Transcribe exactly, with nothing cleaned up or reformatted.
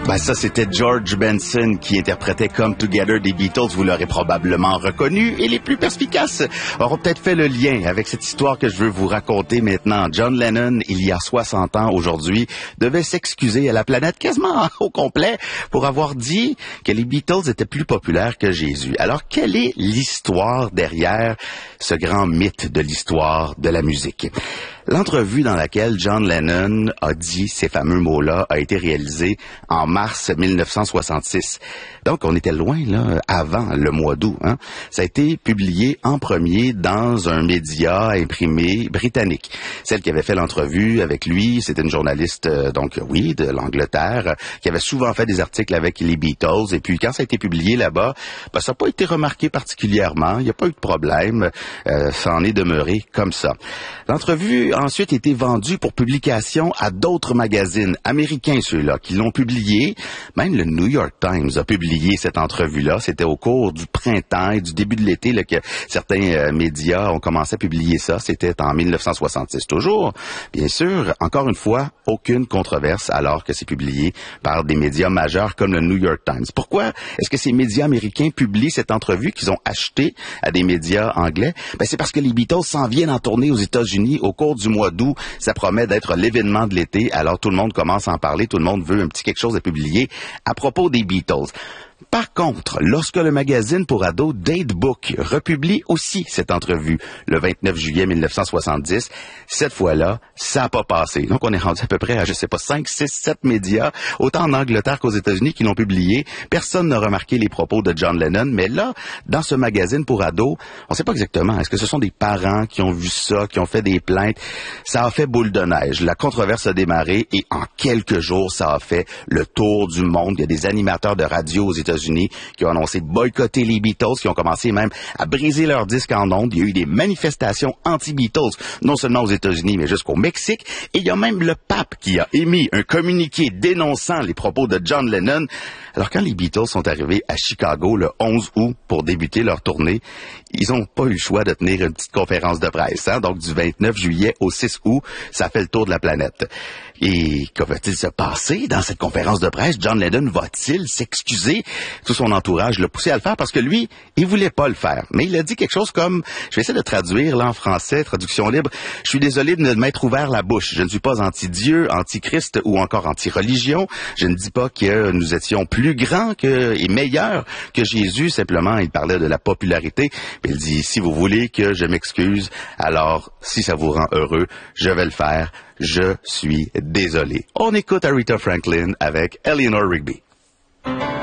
Ben ça, c'était George Benson qui interprétait Come Together des Beatles. Vous l'aurez probablement reconnu. Et les plus perspicaces auront peut-être fait le lien avec cette histoire que je veux vous raconter maintenant. John Lennon, il y a soixante ans aujourd'hui, devait s'excuser à la planète quasiment au complet pour avoir dit que les Beatles étaient plus populaires que Jésus. Alors, quelle est l'histoire derrière ce grand mythe de l'histoire de la musique? L'entrevue dans laquelle John Lennon a dit ces fameux mots-là a été réalisée en mars mille neuf cent soixante-six. Donc, on était loin, là, avant le mois d'août, hein. Ça a été publié en premier dans un média imprimé britannique. Celle qui avait fait l'entrevue avec lui, c'était une journaliste, euh, donc oui, de l'Angleterre, euh, qui avait souvent fait des articles avec les Beatles. Et puis, quand ça a été publié là-bas, ben, ça n'a pas été remarqué particulièrement. Il n'y a pas eu de problème. Euh, ça en est demeuré comme ça. L'entrevue a ensuite été vendue pour publication à d'autres magazines américains, ceux-là, qui l'ont publié. Même le New York Times a publié cette entrevue-là. C'était au cours du printemps et du début de l'été là, que certains euh, médias ont commencé à publier ça. C'était en mille neuf cent soixante-six toujours. Bien sûr, encore une fois, aucune controverse alors que c'est publié par des médias majeurs comme le New York Times. Pourquoi est-ce que ces médias américains publient cette entrevue qu'ils ont achetée à des médias anglais? Ben, c'est parce que les Beatles s'en viennent en tournée aux États-Unis au cours du mois d'août. Ça promet d'être l'événement de l'été. Alors tout le monde commence à en parler. Tout le monde veut un petit quelque chose à publier à propos des Beatles. Par contre, lorsque le magazine pour ados Datebook republie aussi cette entrevue le vingt-neuf juillet mille neuf cent soixante-dix, cette fois-là, ça n'a pas passé. Donc, on est rendu à peu près à, je sais pas, cinq, six, sept médias, autant en Angleterre qu'aux États-Unis, qui l'ont publié. Personne n'a remarqué les propos de John Lennon, mais là, dans ce magazine pour ados, on ne sait pas exactement. Est-ce que ce sont des parents qui ont vu ça, qui ont fait des plaintes? Ça a fait boule de neige. La controverse a démarré et en quelques jours, ça a fait le tour du monde. Il y a des animateurs de radio aux États-Unis qui ont annoncé de boycotter les Beatles, qui ont commencé même à briser leurs disques en ondes. Il y a eu des manifestations anti-Beatles, non seulement aux États-Unis, mais jusqu'au Mexique. Et il y a même le pape qui a émis un communiqué dénonçant les propos de John Lennon. Alors, quand les Beatles sont arrivés à Chicago le onze août pour débuter leur tournée, ils n'ont pas eu le choix de tenir une petite conférence de presse. Hein? Donc, du vingt-neuf juillet au six août, ça fait le tour de la planète. Et que va-t-il se passer dans cette conférence de presse? John Lennon va-t-il s'excuser? Tout son entourage l'a poussé à le faire parce que lui, il voulait pas le faire. Mais il a dit quelque chose comme, je vais essayer de traduire là en français, traduction libre, je suis désolé de ne m'être ouvert la bouche. Je ne suis pas anti-Dieu, anti-Christ ou encore anti-religion. Je ne dis pas que nous étions plus grands que, et meilleurs que Jésus. Simplement, il parlait de la popularité. Mais il dit, si vous voulez que je m'excuse, alors si ça vous rend heureux, je vais le faire. Je suis désolé. On écoute Aretha Franklin avec Eleanor Rigby.